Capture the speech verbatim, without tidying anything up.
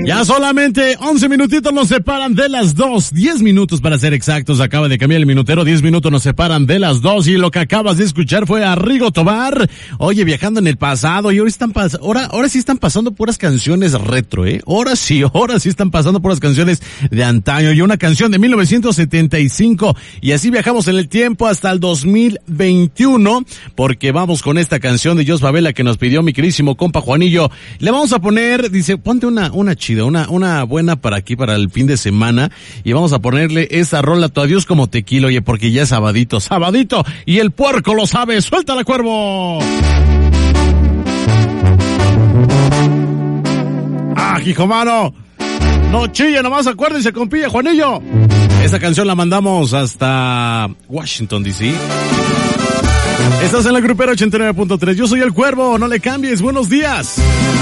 Ya solamente once minutitos nos separan de las dos. diez minutos para ser exactos. Acaba de cambiar el minutero. diez minutos nos separan de las dos. Y lo que acabas de escuchar fue a Rigo Tobar. Oye, viajando en el pasado. Y ahora están pas- ahora, ahora sí están pasando puras canciones retro, ¿eh? Ahora sí, ahora sí están pasando puras canciones de antaño. Y una canción de mil novecientos setenta y cinco. Y así viajamos en el tiempo hasta el dos mil veintiuno. Porque vamos con esta canción de Jos Favela que nos pidió mi queridísimo compa Juanillo. Le vamos a poner, dice, ponte una, una chida. Una, una buena para aquí, para el fin de semana, y vamos a ponerle esa rola, Tu adiós como tequila, oye, porque ya es sabadito, sabadito, y el puerco lo sabe. ¡Suéltala, cuervo! ¡Ah, hijo mano! No chille, nomás acuérdense, compilla Juanillo. Esa canción la mandamos hasta Washington, D C Estás en la grupera ochenta y nueve punto tres. Yo soy el Cuervo, no le cambies. Buenos días.